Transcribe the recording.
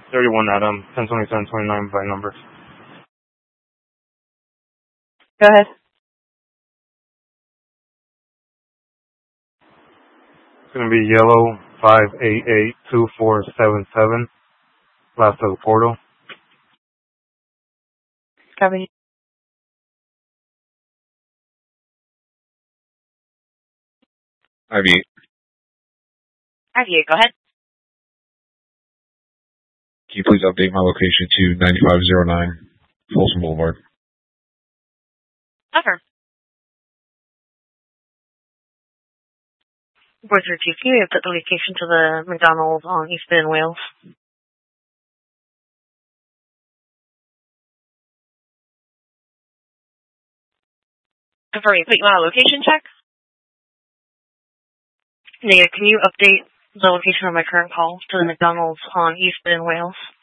31 Adam, 102729 by number. Go ahead. It's going to be yellow 5882477. Last of the portal. Copy. IV8. IV8, go ahead. Can you please update my location to 9509 Folsom Boulevard? Cover. Board 322, we have put the location to the McDonald's on East Bend, Wales. Confirming, put you on a location check? Negative, can you update the location of my current call to the McDonald's on East Bend, Wales?